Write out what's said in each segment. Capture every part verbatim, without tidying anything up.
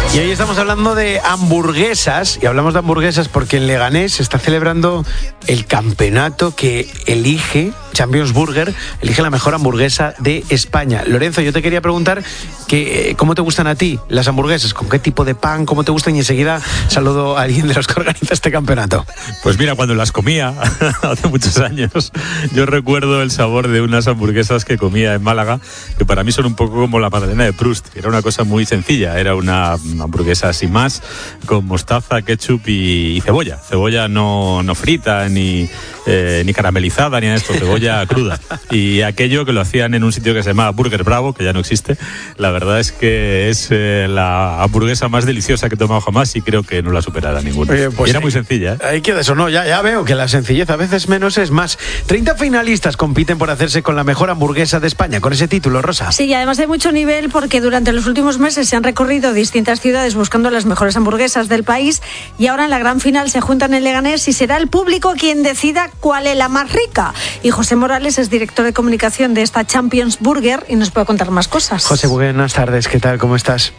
Y hoy estamos hablando de hamburguesas, y hablamos de hamburguesas porque en Leganés se está celebrando el campeonato que elige, Champions Burger, elige la mejor hamburguesa de España. Lorenzo, yo te quería preguntar que, ¿cómo te gustan a ti las hamburguesas? ¿Con qué tipo de pan? ¿Cómo te gustan? Y enseguida saludo a alguien de los que organiza este campeonato. Pues mira, cuando las comía, hace muchos años, yo recuerdo el sabor de unas hamburguesas que comía en Málaga, que para mí son un poco como la magdalena de Proust. Era una cosa muy sencilla, era una hamburguesa sin más, con mostaza, ketchup y, y cebolla. Cebolla no, no frita, ni, eh, ni caramelizada, ni nada de esto, cebolla cruda. Y aquello que lo hacían en un sitio que se llamaba Burger Bravo, que ya no existe, la verdad es que es eh, la hamburguesa más deliciosa que he tomado jamás y creo que no la superará ninguna. Oye, pues y era ahí, muy sencilla, ¿eh? Ahí queda eso, no, ya, ya veo que la sencillez a veces menos es más. treinta finalistas compiten por hacerse con la mejor hamburguesa de España, con ese título, Rosa. Sí, y además hay mucho nivel porque durante los últimos meses se han recorrido distintas ciudades buscando las mejores hamburguesas del país y ahora en la gran final se juntan en Leganés y será el público quien decida cuál es la más rica. Y José Morales es director de comunicación de esta Champions Burger y nos puede contar más cosas. José, buenas tardes, ¿qué tal? ¿Cómo estás?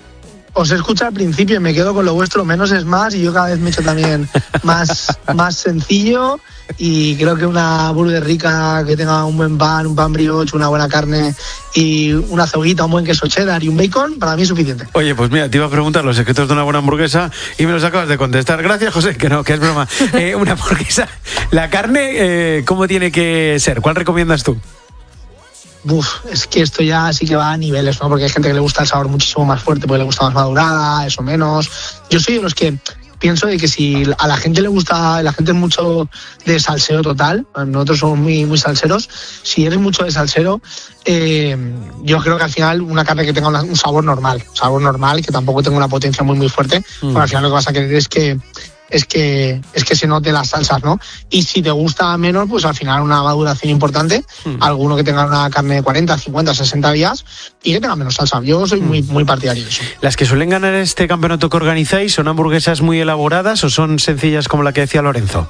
Os escucho al principio y me quedo con lo vuestro, menos es más, y yo cada vez me he hecho también más, más sencillo, y creo que una burger rica que tenga un buen pan, un pan brioche, una buena carne y una cebollita, un buen queso cheddar y un bacon, para mí es suficiente. Oye, pues mira, te iba a preguntar los secretos de una buena hamburguesa y me los acabas de contestar. Gracias, José, que no, que es broma. Eh, una hamburguesa, la carne, eh, ¿cómo tiene que ser? ¿Cuál recomiendas tú? Uf, es que esto ya sí que va a niveles, ¿no? Porque hay gente que le gusta el sabor muchísimo más fuerte, porque le gusta más madurada, eso menos. Yo soy de los que pienso de que si a la gente le gusta, la gente es mucho de salseo total, nosotros somos muy, muy salseros, si eres mucho de salsero, eh, yo creo que al final una carne que tenga una, un sabor normal, un sabor normal, que tampoco tenga una potencia muy, muy fuerte, mm. Porque al final lo que vas a querer es que es que es que se note las salsas, ¿no? Y si te gusta menos, pues al final una maduración importante, mm. alguno que tenga una carne de cuarenta, cincuenta, sesenta días y que tenga menos salsa. Yo soy mm. muy, muy partidario de eso. ¿Las que suelen ganar este campeonato que organizáis son hamburguesas muy elaboradas o son sencillas como la que decía Lorenzo?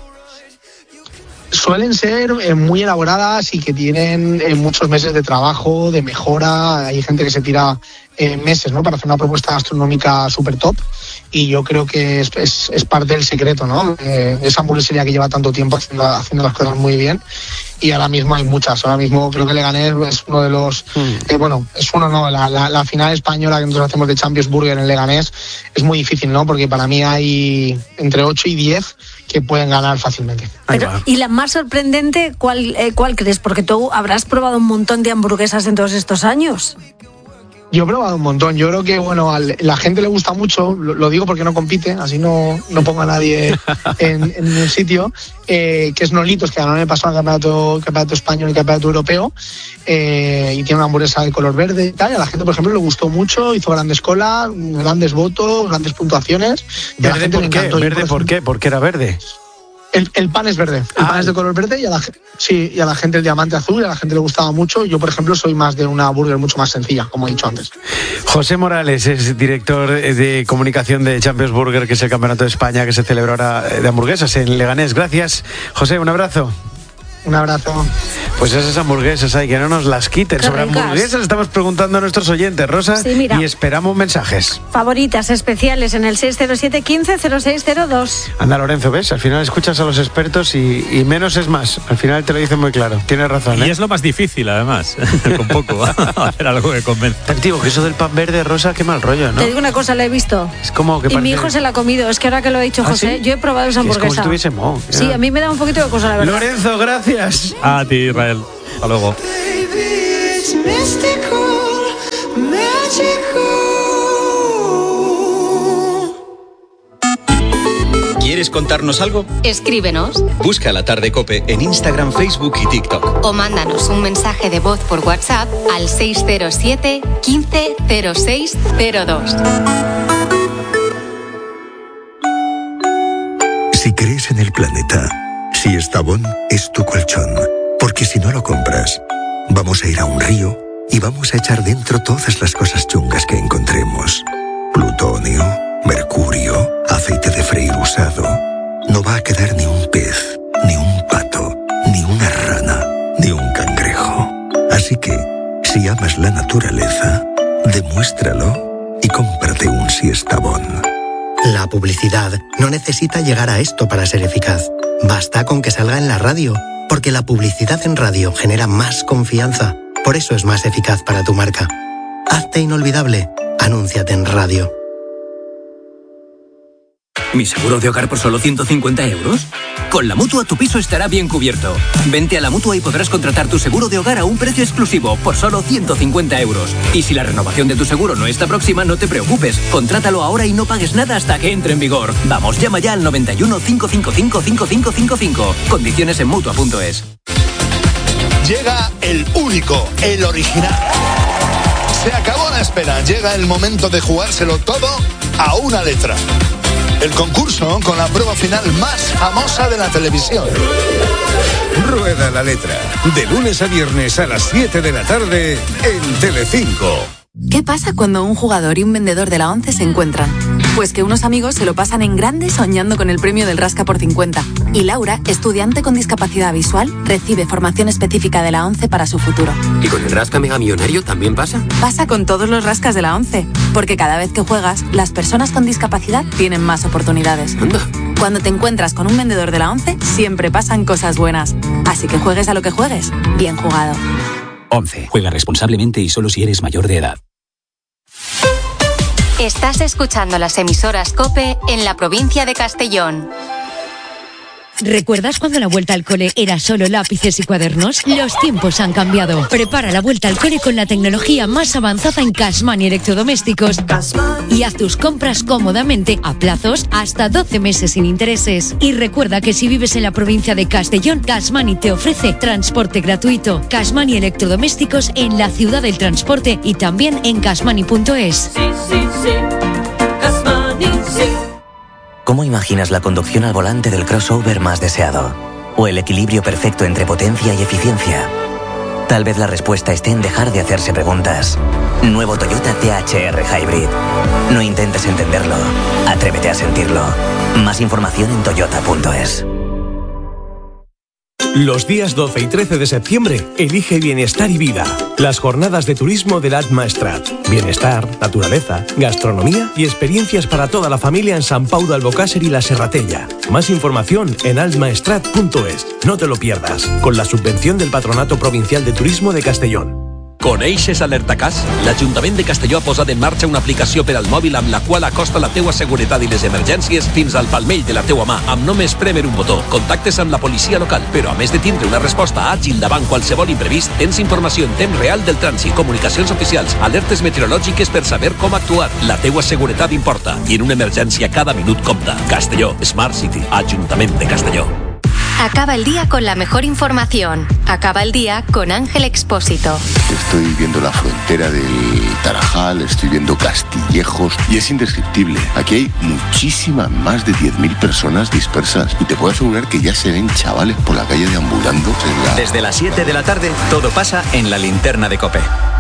Suelen ser eh, muy elaboradas y que tienen eh, muchos meses de trabajo, de mejora. Hay gente que se tira eh, meses, ¿no?, para hacer una propuesta gastronómica súper top. Y yo creo que es, es, es parte del secreto, ¿no? Eh, esa hamburguesería que lleva tanto tiempo haciendo, haciendo las cosas muy bien. Y ahora mismo hay muchas. Ahora mismo creo que Leganés es uno de los... Mm. Eh, bueno, es uno, no. La, la, la final española que nosotros hacemos de Champions Burger en Leganés es muy difícil, ¿no? Porque para mí hay entre ocho y diez que pueden ganar fácilmente. Pero, ¿y la más sorprendente cuál, eh, cuál crees? Porque tú habrás probado un montón de hamburguesas en todos estos años. Yo he probado un montón. Yo creo que, bueno, a la gente le gusta mucho, lo, lo digo porque no compite, así no, no pongo a nadie en, en un sitio, eh, que es Nolitos, que ganó en el pasado el campeonato, el campeonato español y el campeonato europeo, eh, y tiene una hamburguesa de color verde y tal. Y a la gente, por ejemplo, le gustó mucho, hizo grandes colas, grandes votos, grandes puntuaciones. Y a la gente ¿Por le qué? encantó. ¿Verde por qué? ¿Por qué era verde? El, el pan es verde, el ah, pan es de color verde y a, la, sí, y a la gente el diamante azul, y a la gente le gustaba mucho. Yo, por ejemplo, soy más de una burger mucho más sencilla, como he dicho antes. José Morales es director de comunicación de Champions Burger, que es el campeonato de España que se celebra ahora de hamburguesas en Leganés. Gracias, José, un abrazo. Un abrazo. Pues esas hamburguesas hay que no nos las quiten. Qué Sobre ricas. Hamburguesas estamos preguntando a nuestros oyentes, Rosa, sí, mira. Y esperamos mensajes. Favoritas especiales en el seis cero siete, quince, cero seis cero dos. Anda, Lorenzo, ¿ves? Al final escuchas a los expertos y, y menos es más. Al final te lo dicen muy claro. Tienes razón, ¿eh? Y es lo más difícil, además, con poco, hacer algo que convence. Te digo que eso del pan verde, Rosa, qué mal rollo, ¿no? Te digo una cosa, la he visto. Es como que y parece... mi hijo se la ha comido. Es que ahora que lo ha dicho ¿Ah, José, sí? yo he probado esa hamburguesa. Es como si tuviese moho. Sí, a mí me da un poquito de cosa, la verdad. Lorenzo, gracias. A ti, Israel. Hasta luego. ¿Quieres contarnos algo? Escríbenos. Busca La Tarde COPE en Instagram, Facebook y TikTok. O mándanos un mensaje de voz por WhatsApp al seis cero siete, quince, cero seis cero dos. Si crees en el planeta, si Estavón es tu colchón, porque si no lo compras, vamos a ir a un río y vamos a echar dentro todas las cosas chungas que encontremos. Plutonio, mercurio, aceite de freír usado. No va a quedar ni un pez, ni un pato, ni una rana, ni un cangrejo. Así que, si amas la naturaleza, demuéstralo y cómprate un Si Estabón. La publicidad no necesita llegar a esto para ser eficaz. Basta con que salga en la radio, porque la publicidad en radio genera más confianza. Por eso es más eficaz para tu marca. Hazte inolvidable. Anúnciate en radio. ¿Mi seguro de hogar por solo ciento cincuenta euros? Con la Mutua tu piso estará bien cubierto. Vente a la Mutua y podrás contratar tu seguro de hogar a un precio exclusivo por solo ciento cincuenta euros. Y si la renovación de tu seguro no está próxima, no te preocupes. Contrátalo ahora y no pagues nada hasta que entre en vigor. Vamos, llama ya al noventa y uno, cinco cinco cinco, cinco cinco cinco cinco. Condiciones en Mutua punto es. Llega el único, el original. Se acabó la espera. Llega el momento de jugárselo todo a una letra. El concurso con la prueba final más famosa de la televisión. Rueda la letra. De lunes a viernes a las siete de la tarde en Telecinco. ¿Qué pasa cuando un jugador y un vendedor de la ONCE se encuentran? Pues que unos amigos se lo pasan en grande soñando con el premio del Rasca por cincuenta. Y Laura, estudiante con discapacidad visual, recibe formación específica de la ONCE para su futuro. ¿Y con el Rasca Mega Millonario también pasa? Pasa con todos los rascas de la ONCE. Porque cada vez que juegas, las personas con discapacidad tienen más oportunidades. Anda. Cuando te encuentras con un vendedor de la ONCE, siempre pasan cosas buenas. Así que juegues a lo que juegues, bien jugado. ONCE. Juega responsablemente y solo si eres mayor de edad. Estás escuchando las emisoras COPE en la provincia de Castellón. ¿Recuerdas cuando la vuelta al cole era solo lápices y cuadernos? Los tiempos han cambiado. Prepara la vuelta al cole con la tecnología más avanzada en Cashman y electrodomésticos y haz tus compras cómodamente a plazos hasta doce meses sin intereses. Y recuerda que si vives en la provincia de Castellón, Cashman te ofrece transporte gratuito. Cashman y electrodomésticos en la ciudad del transporte y también en cashmani punto es. Sí, sí, sí. Cashmani, sí. ¿Cómo imaginas la conducción al volante del crossover más deseado? ¿O el equilibrio perfecto entre potencia y eficiencia? Tal vez la respuesta esté en dejar de hacerse preguntas. Nuevo Toyota T H R Hybrid. No intentes entenderlo. Atrévete a sentirlo. Más información en toyota punto es. Los días doce y trece de septiembre, elige Bienestar y Vida. Las jornadas de turismo del Alt Maestrat. Bienestar, naturaleza, gastronomía y experiencias para toda la familia en Sant Pau d'Albocàsser y La Serratella. Más información en alt maestrat punto es. No te lo pierdas, con la subvención del Patronato Provincial de Turismo de Castellón. Coneixes Alertacàs? L'Ajuntament de Castelló ha posat en marxa una aplicació per al mòbil amb la qual acosta la teua seguretat i les emergències fins al palmell de la teua mà, amb només prémer un botó. Contactes amb la policia local, però a més de tindre una resposta àgil davant qualsevol imprevist, tens informació en temps real del trànsit, comunicacions oficials, alertes meteorològiques per saber com actuar. La teua seguretat importa i en una emergència cada minut compta. Castelló, Smart City, Ajuntament de Castelló. Acaba el día con la mejor información. Acaba el día con Ángel Expósito. Estoy viendo la frontera del Tarajal, estoy viendo Castillejos y es indescriptible. Aquí hay muchísimas, más de diez mil personas dispersas y te puedo asegurar que ya se ven chavales por la calle deambulando. En la... Desde las siete de la tarde todo pasa en la linterna de COPE.